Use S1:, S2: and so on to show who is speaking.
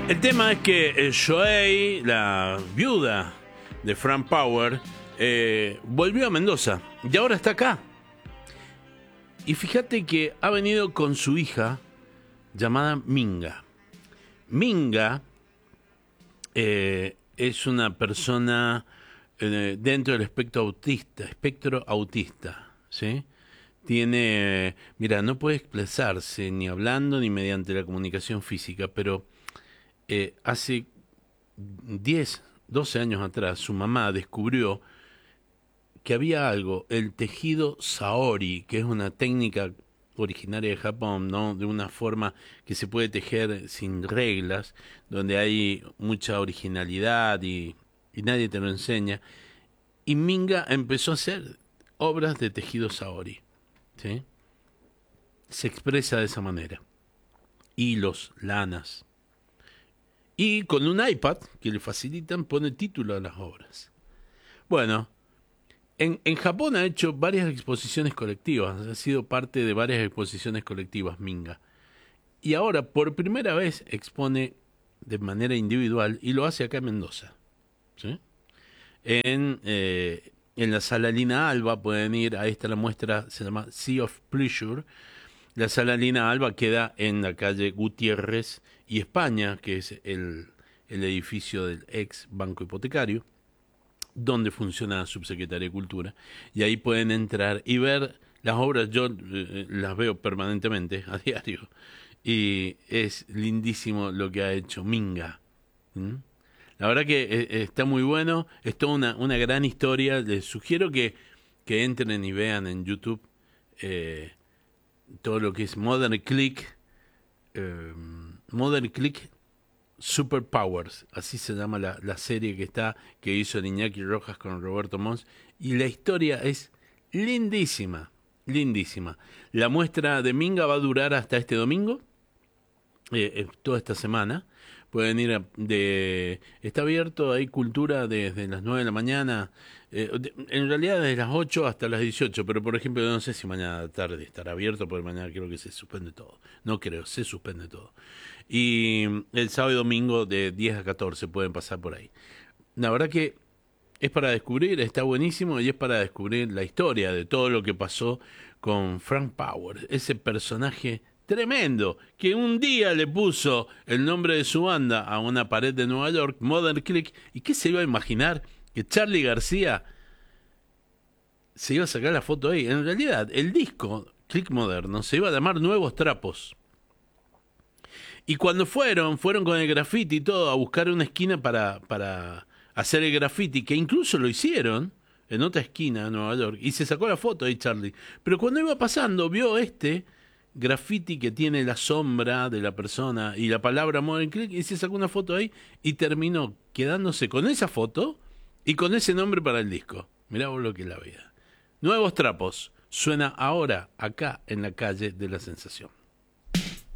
S1: El tema es que Joey, la viuda de Frank Power, volvió a Mendoza y ahora está acá. Y fíjate que ha venido con su hija llamada Minga. Minga es una persona dentro del espectro autista, ¿sí? Tiene, mira, no puede expresarse ni hablando ni mediante la comunicación física, pero hace 10, 12 años atrás su mamá descubrió que había algo, el tejido Saori, que es una técnica originaria de Japón, ¿no? De una forma que se puede tejer sin reglas, donde hay mucha originalidad y nadie te lo enseña. Y Minga empezó a hacer obras de tejido Saori, ¿sí? Se expresa de esa manera. Hilos, lanas. Y con un iPad que le facilitan pone título a las obras. Bueno, en Japón ha hecho varias exposiciones colectivas, ha sido parte de varias exposiciones colectivas Minga. Y ahora por primera vez expone de manera individual y lo hace acá en Mendoza, ¿sí? En la Sala Lina Alba pueden ir, ahí está la muestra, se llama Sea of Pleasure. La Sala Lina Alba queda en la calle Gutiérrez y España, que es el edificio del ex Banco Hipotecario, donde funciona la Subsecretaría de Cultura. Y ahí pueden entrar y ver las obras. Yo las veo permanentemente, a diario. Y es lindísimo lo que ha hecho Minga. ¿Mm? La verdad que está muy bueno. Es toda una gran historia. Les sugiero que entren y vean en YouTube todo lo que es Modern Click Superpowers, así se llama la serie que hizo Iñaki Rojas con Roberto Mons, y la historia es lindísima, lindísima. La muestra de Minga va a durar hasta este domingo, toda esta semana. Pueden ir está abierto, hay cultura desde las 9 de la mañana, en realidad desde las 8 hasta las 18, pero por ejemplo no sé si mañana tarde estará abierto, porque mañana creo que se suspende todo. No creo, se suspende todo. Y el sábado y domingo de 10 a 14 pueden pasar por ahí. La verdad que es para descubrir, está buenísimo, y es para descubrir la historia de todo lo que pasó con Frank Power, ese personaje tremendo, que un día le puso el nombre de su banda a una pared de Nueva York, Modern Click, y ¿qué se iba a imaginar? Que Charly García se iba a sacar la foto ahí. En realidad, el disco Click Moderno se iba a llamar Nuevos Trapos. Y cuando fueron con el graffiti y todo a buscar una esquina para hacer el graffiti, que incluso lo hicieron en otra esquina de Nueva York, y se sacó la foto ahí Charly. Pero cuando iba pasando, vio graffiti que tiene la sombra de la persona y la palabra Modern Click, y se sacó una foto ahí y terminó quedándose con esa foto y con ese nombre para el disco. Mirá vos lo que es la vida. Nuevos Trapos suena ahora acá en la calle de la Sensación.